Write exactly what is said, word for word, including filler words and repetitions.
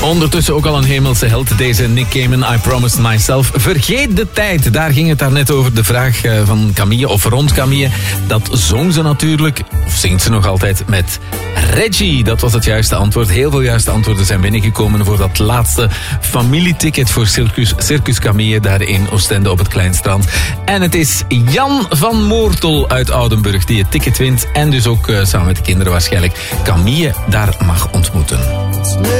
Ondertussen ook al een hemelse held, deze Nick Cayman, I Promised Myself. Vergeet de tijd, daar ging het daarnet over, de vraag van Camille, of rond Camille. Dat zong ze natuurlijk, of zingt ze nog altijd, met Reggie. Dat was het juiste antwoord. Heel veel juiste antwoorden zijn binnengekomen voor dat laatste familieticket voor Circus, Circus Camille daar in Oostende op het Kleinstrand. En het is Jan van Moortel uit Oudenburg die het ticket wint en dus ook uh, samen met de kinderen waarschijnlijk Camille daar mag ontmoeten.